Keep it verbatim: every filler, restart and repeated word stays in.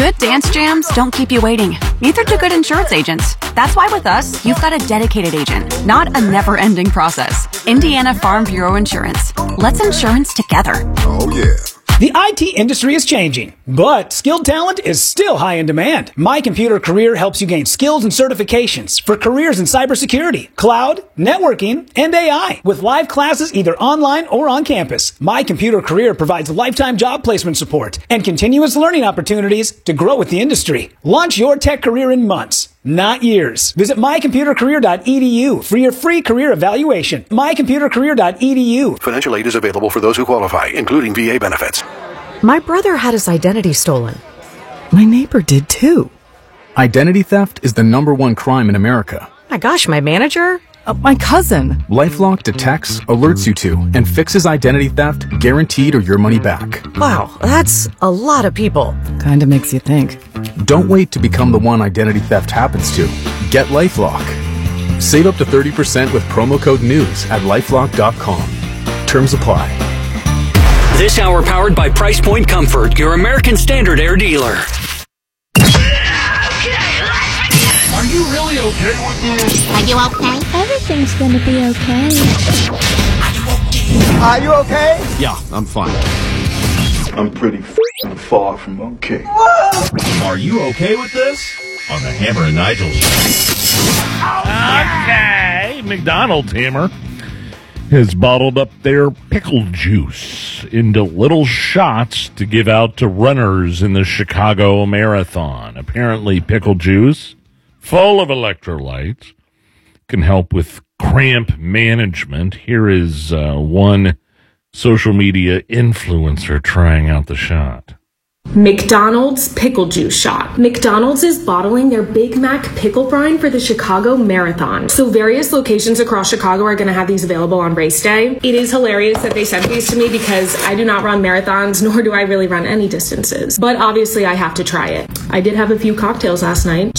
Good dance jams don't keep you waiting. Neither do good insurance agents. That's why with us, you've got a dedicated agent, not a never-ending process. Indiana Farm Bureau Insurance. Let's insurance together. Oh, yeah. The I T industry is changing, but skilled talent is still high in demand. My Computer Career helps you gain skills and certifications for careers in cybersecurity, cloud, networking, and A I. With live classes either online or on campus, My Computer Career provides lifetime job placement support and continuous learning opportunities to grow with the industry. Launch your tech career in months, not years. Visit my computer career dot e d u for your free career evaluation. my computer career dot e d u. Financial aid is available for those who qualify, including V A benefits. My brother had his identity stolen. My neighbor did too. Identity theft is the number one crime in America. My gosh, my manager? Uh, my cousin. LifeLock detects, alerts you to, and fixes identity theft guaranteed or your money back. Wow, that's a lot of people. Kinda makes you think. Don't wait to become the one identity theft happens to. Get LifeLock. Save up to thirty percent with promo code NEWS at lifelock dot com. Terms apply. This hour powered by Price Point Comfort, your American Standard Air dealer. Are you really okay with this? Are you okay? Everything's gonna be okay. Are you okay? Yeah, I'm fine. I'm pretty f***ing far from okay. Are you okay with this? On the Hammer and Nigel show. Okay, McDonald's, Hammer, has bottled up their pickle juice into little shots to give out to runners in the Chicago Marathon. Apparently, pickle juice, full of electrolytes, can help with cramp management. Here is uh, one social media influencer trying out the shot. McDonald's pickle juice shot. McDonald's is bottling their Big Mac pickle brine for the Chicago Marathon. So various locations across Chicago are going to have these available on race day. It is hilarious that they sent these to me because I do not run marathons, nor do I really run any distances. But obviously I have to try it. I did have a few cocktails last night.